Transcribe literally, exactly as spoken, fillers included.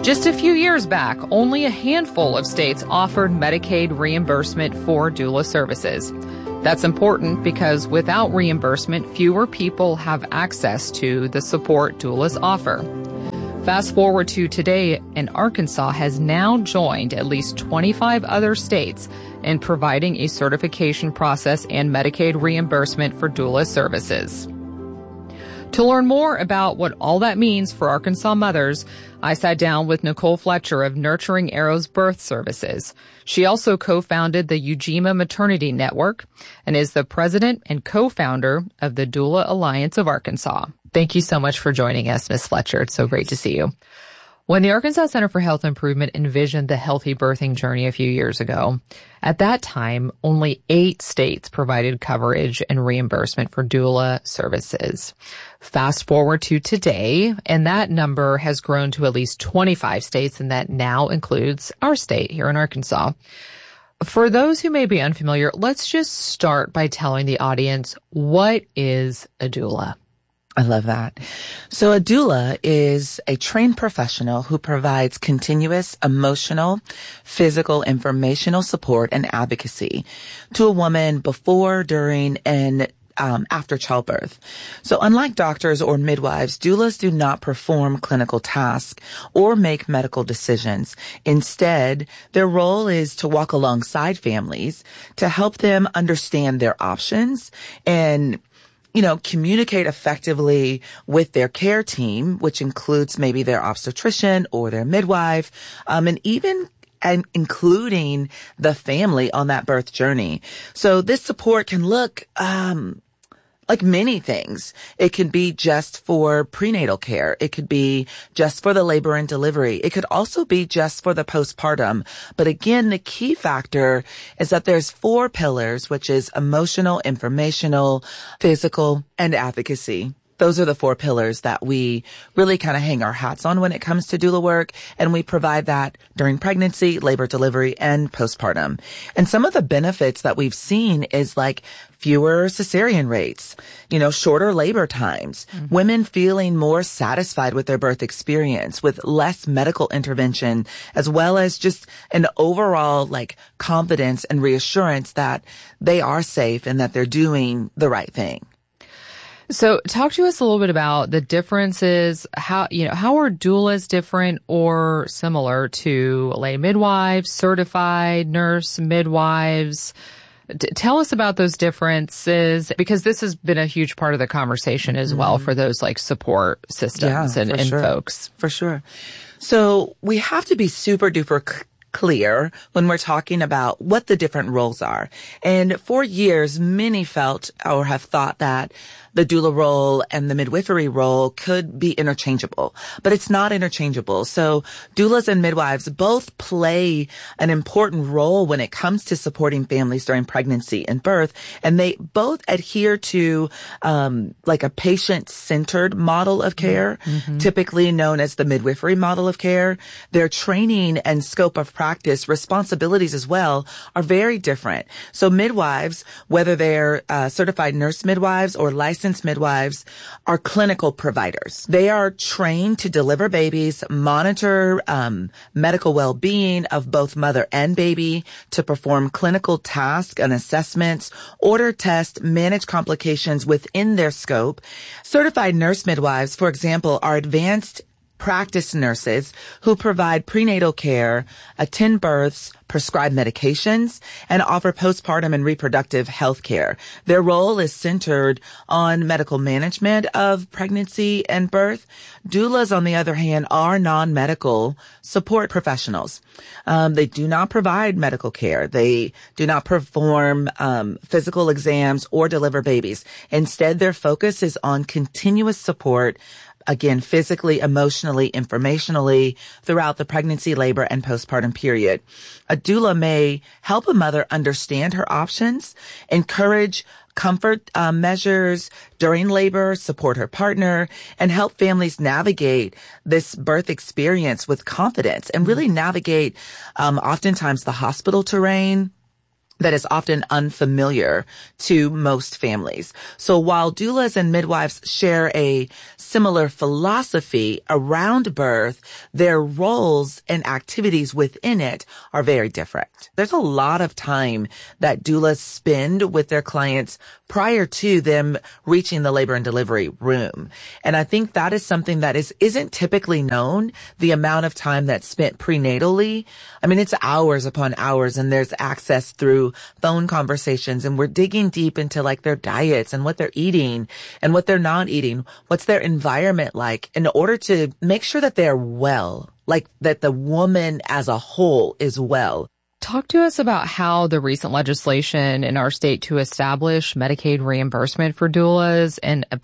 Just a few years back, only a handful of states offered Medicaid reimbursement for doula services. That's important because without reimbursement, fewer people have access to the support doulas offer. Fast forward to today, and Arkansas has now joined at least twenty-five other states in providing a certification process and Medicaid reimbursement for doula services. To learn more about what all that means for Arkansas mothers, I sat down with Nicole Fletcher of Nurturing Arrows Birth Services. She also co-founded the Ujima Maternity Network and is the president and co-founder of the Doula Alliance of Arkansas. Thank you so much for joining us, Miz Fletcher. It's so great to see you. When the Arkansas Center for Health Improvement envisioned the healthy birthing journey a few years ago, at that time, only eight states provided coverage and reimbursement for doula services. Fast forward to today, and that number has grown to at least twenty-five states, and that now includes our state here in Arkansas. For those who may be unfamiliar, let's just start by telling the audience, what is a doula? I love that. So a doula is a trained professional who provides continuous emotional, physical, informational support and advocacy to a woman before, during, and um, after childbirth. So unlike doctors or midwives, doulas do not perform clinical tasks or make medical decisions. Instead, their role is to walk alongside families to help them understand their options and you know, communicate effectively with their care team, which includes maybe their obstetrician or their midwife, um, and even and including the family on that birth journey. So this support can look, um, like many things. It could be just for prenatal care. It could be just for the labor and delivery. It could also be just for the postpartum. But again, the key factor is that there's four pillars, which is emotional, informational, physical, and advocacy. Those are the four pillars that we really kind of hang our hats on when it comes to doula work. And we provide that during pregnancy, labor, delivery, and postpartum. And some of the benefits that we've seen is like fewer cesarean rates, you know, shorter labor times, mm-hmm. women feeling more satisfied with their birth experience, with less medical intervention, as well as just an overall like confidence and reassurance that they are safe and that they're doing the right thing. So talk to us a little bit about the differences. How, you know, how are doulas different or similar to lay midwives, certified nurse midwives? D- tell us about those differences, because this has been a huge part of the conversation as mm-hmm. well for those like support systems yeah, and, and sure. folks. For sure. So we have to be super duper c- clear when we're talking about what the different roles are. And for years, many felt or have thought that the doula role and the midwifery role could be interchangeable, but it's not interchangeable. So doulas and midwives both play an important role when it comes to supporting families during pregnancy and birth, and they both adhere to um like a patient-centered model of care, mm-hmm. typically known as the midwifery model of care. Their training and scope of practice, responsibilities as well, are very different. So midwives, whether they're uh, certified nurse midwives or licensed midwives, are clinical providers. They are trained to deliver babies, monitor um, medical well-being of both mother and baby, to perform clinical tasks and assessments, order tests, manage complications within their scope. Certified nurse midwives, for example, are advanced practice nurses who provide prenatal care, attend births, prescribe medications, and offer postpartum and reproductive health care. Their role is centered on medical management of pregnancy and birth. Doulas, on the other hand, are non-medical support professionals. Um, they do not provide medical care. They do not perform um, physical exams or deliver babies. Instead, their focus is on continuous support, again, physically, emotionally, informationally, throughout the pregnancy, labor, and postpartum period. A doula may help a mother understand her options, encourage comfort uh, measures during labor, support her partner, and help families navigate this birth experience with confidence and really navigate um, oftentimes the hospital terrain, that is often unfamiliar to most families. So while doulas and midwives share a similar philosophy around birth, their roles and activities within it are very different. There's a lot of time that doulas spend with their clients prior to them reaching the labor and delivery room. And I think that is something that is, isn't typically known, the amount of time that's spent prenatally. I mean, it's hours upon hours, and there's access through phone conversations, and we're digging deep into like their diets and what they're eating and what they're not eating, what's their environment like, in order to make sure that they're well, like that the woman as a whole is well. Talk to us about how the recent legislation in our state to establish Medicaid reimbursement for doulas and